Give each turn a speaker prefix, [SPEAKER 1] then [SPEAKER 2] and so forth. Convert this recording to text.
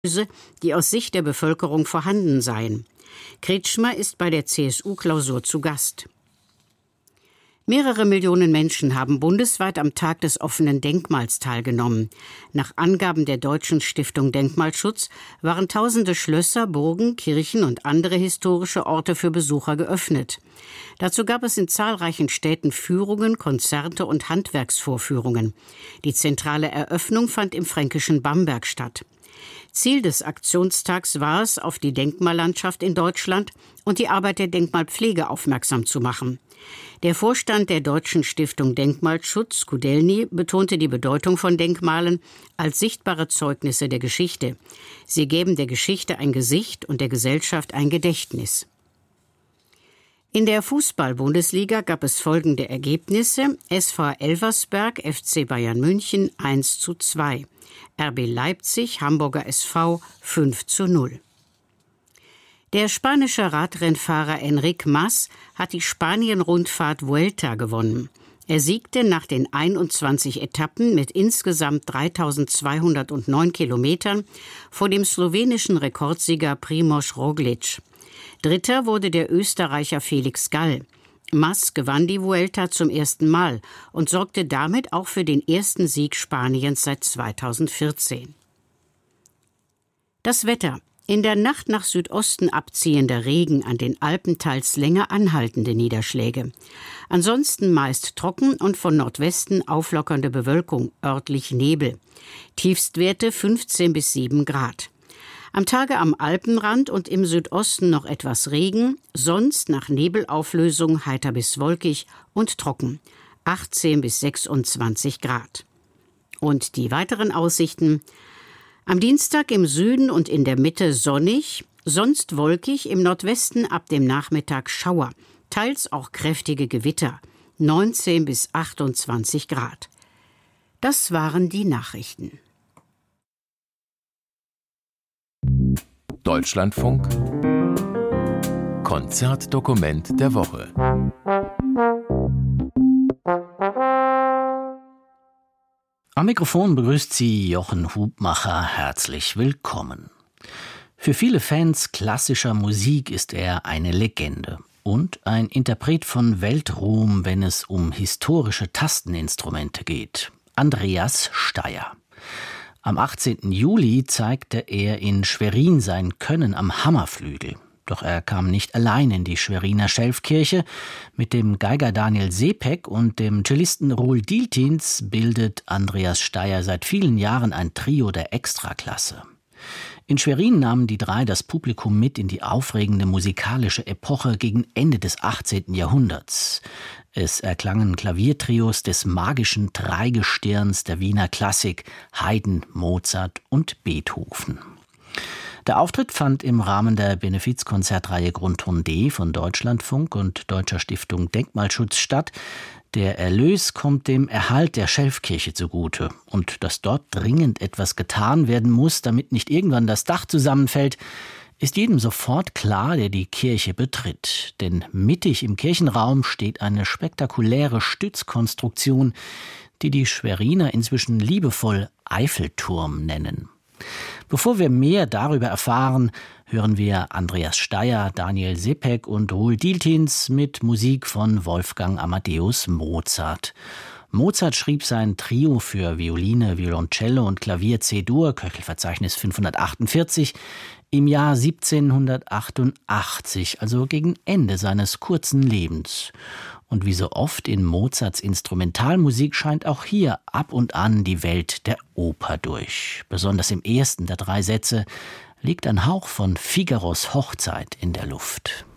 [SPEAKER 1] die aus Sicht der Bevölkerung vorhanden seien. Kretschmer ist bei der CSU-Klausur zu Gast. Mehrere Millionen Menschen haben bundesweit am Tag des offenen Denkmals teilgenommen. Nach Angaben der Deutschen Stiftung Denkmalschutz waren tausende Schlösser, Burgen, Kirchen und andere historische Orte für Besucher geöffnet. Dazu gab es in zahlreichen Städten Führungen, Konzerte und Handwerksvorführungen. Die zentrale Eröffnung fand im fränkischen Bamberg statt. Ziel des Aktionstags war es, auf die Denkmallandschaft in Deutschland und die Arbeit der Denkmalpflege aufmerksam zu machen. Der Vorstand der Deutschen Stiftung Denkmalschutz, Kudelny, betonte die Bedeutung von Denkmalen als sichtbare Zeugnisse der Geschichte. Sie geben der Geschichte ein Gesicht und der Gesellschaft ein Gedächtnis. In der Fußball-Bundesliga gab es folgende Ergebnisse: SV Elversberg, FC Bayern München 1:2, RB Leipzig, Hamburger SV 5:0. Der spanische Radrennfahrer Enric Mas hat die Spanien-Rundfahrt Vuelta gewonnen. Er siegte nach den 21 Etappen mit insgesamt 3.209 Kilometern vor dem slowenischen Rekordsieger Primož Roglič. Dritter wurde der Österreicher Felix Gall. Mas gewann die Vuelta zum ersten Mal und sorgte damit auch für den ersten Sieg Spaniens seit 2014. Das Wetter. In der Nacht nach Südosten abziehender Regen, an den Alpen teils länger anhaltende Niederschläge. Ansonsten meist trocken und von Nordwesten auflockernde Bewölkung, örtlich Nebel. Tiefstwerte 15 bis 7 Grad. Am Tage am Alpenrand und im Südosten noch etwas Regen, sonst nach Nebelauflösung heiter bis wolkig und trocken, 18 bis 26 Grad. Und die weiteren Aussichten: am Dienstag im Süden und in der Mitte sonnig, sonst wolkig, im Nordwesten ab dem Nachmittag Schauer, teils auch kräftige Gewitter, 19 bis 28 Grad. Das waren die Nachrichten.
[SPEAKER 2] Deutschlandfunk Konzertdokument der Woche.
[SPEAKER 3] Am Mikrofon begrüßt Sie Jochen Hubmacher. Herzlich willkommen. Für viele Fans klassischer Musik ist er eine Legende und ein Interpret von Weltruhm, wenn es um historische Tasteninstrumente geht. Andreas Steier. Am 18. Juli zeigte er in Schwerin sein Können am Hammerflügel. Doch er kam nicht allein in die Schweriner Schelfkirche. Mit dem Geiger Daniel Sepek und dem Cellisten Roel Dieltins bildet Andreas Steier seit vielen Jahren ein Trio der Extraklasse. In Schwerin nahmen die drei das Publikum mit in die aufregende musikalische Epoche gegen Ende des 18. Jahrhunderts. Es erklangen Klaviertrios des magischen Dreigestirns der Wiener Klassik, Haydn, Mozart und Beethoven. Der Auftritt fand im Rahmen der Benefizkonzertreihe Grundton D von Deutschlandfunk und Deutscher Stiftung Denkmalschutz statt. Der Erlös kommt dem Erhalt der Schelfkirche zugute. Und dass dort dringend etwas getan werden muss, damit nicht irgendwann das Dach zusammenfällt, ist jedem sofort klar, der die Kirche betritt. Denn mittig im Kirchenraum steht eine spektakuläre Stützkonstruktion, die die Schweriner inzwischen liebevoll Eiffelturm nennen. Bevor wir mehr darüber erfahren, hören wir Andreas Steier, Daniel Sepek und Roel Dieltins mit Musik von Wolfgang Amadeus Mozart. Mozart schrieb sein Trio für Violine, Violoncello und Klavier C-Dur, Köchelverzeichnis 548, im Jahr 1788, also gegen Ende seines kurzen Lebens. Und wie so oft in Mozarts Instrumentalmusik scheint auch hier ab und an die Welt der Oper durch. Besonders im ersten der drei Sätze liegt ein Hauch von Figaros Hochzeit in der Luft.